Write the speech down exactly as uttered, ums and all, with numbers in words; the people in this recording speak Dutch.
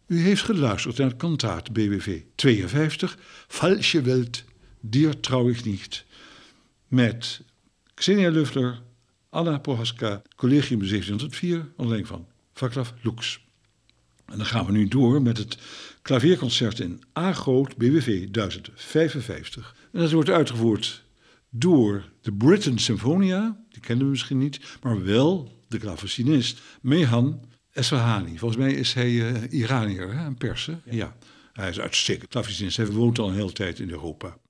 U heeft geluisterd naar de kantaat B W V tweeënvijftig, Falsche Welt, dir trouw ik niet, met Xenia Löffler, Anna Prohaska, Collegium zeventienhonderdvier, onder leiding van Václav Lux. En dan gaan we nu door met het klavierconcert in A groot B W V duizend vijfenvijftig. En dat wordt uitgevoerd door de Britten Symphonia, die kennen we misschien niet, maar wel de klavecinist Mehan Esfahani. Volgens mij is hij uh, Iranier, hè? Een Perse. Ja. ja, hij is uitstekend klavecinist. Hij woont al een hele tijd in Europa.